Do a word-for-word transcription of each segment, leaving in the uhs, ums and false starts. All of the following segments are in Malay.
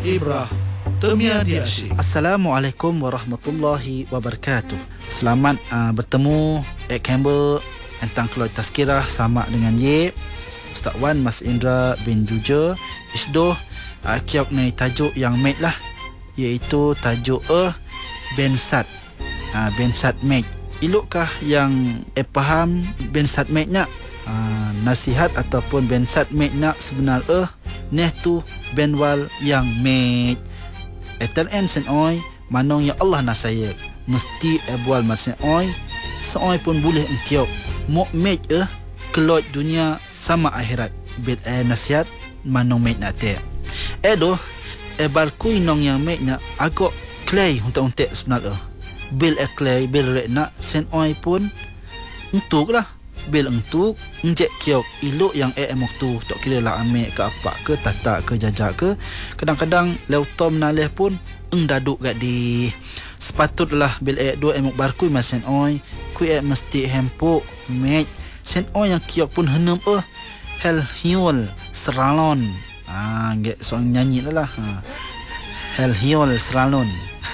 Ibrah Temia di Asyik. Assalamualaikum warahmatullahi wabarakatuh. Selamat uh, bertemu at Campbell tentang keluar tazkirah sama dengan Ye Ustaz Wan Mas Indra bin Juja Isdoh uh, kiok ni tajuk yang mate lah, iaitu tajuk eh Bensat uh, Bensat mate. Ilukkah yang eh faham Bensat mate nak uh, nasihat ataupun Bensat mate nak sebenar eh neh tu benwal yang mate etel en sen oi manong yang Allah nak saya mesti ebual mat sen oi seoi pun boleh engkiok mok mate eh kelot dunia sama akhirat bil eh nasihat manong mate nak te edo e barkui nong yang mate nak agak clay untuk-untuk sebenarnya bil e clay bil rek nak sen oi pun untuk lah bil untuk njek kiok ilok yang e emok tu tak kira lah amik ke apa ke tatak ke jajak ke kadang-kadang leu tom naleh pun eng daduk gak di sepatutlah bil e dua emok barkui mas sen oi kui e mesti hempuk mek sen oi yang kiok pun henem eh hel hiol seralon ah gek soang nyanyi lah ha. Hel hiol seralon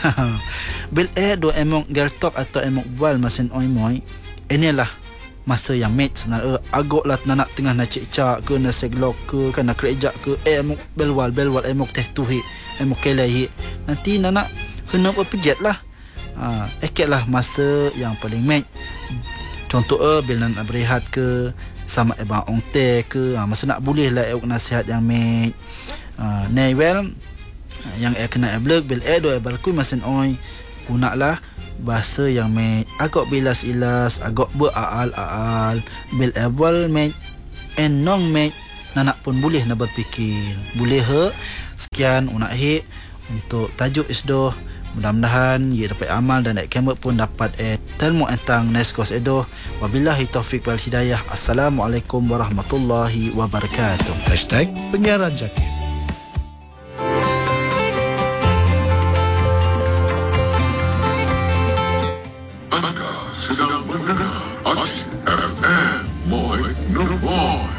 bil e dua emok gertok atau emok bual mas sen oi moi inilah masa yang mate sebenarnya agak lah nak tengah nak cek-cak ke nak seglok ke kan nak kerejak ke eh emok belwal belwal emok teh tuhi emok kelai nanti nak nak hendak berpegiat lah ha, ekek lah masa yang paling mate contoh eh bila nak berehat ke sama ebang ong teh ke ha, masa nak boleh lah ek nasihat yang mate ha, nei well yang ek kena eblek bil e do e balkui masen oi gunaklah bahasa yang mate agak bilas-ilas agak beraal-aal bil awal mate and nong mate nanak pun boleh nak berfikir boleh he sekian unak he untuk tajuk isdoh mudah-mudahan ia dapat amal dan nak kemet pun dapat eh telmu tentang neskos edoh wabillahi taufik wal hidayah. Assalamualaikum warahmatullahi wabarakatuh. Hashtag Penyiaran Jaki.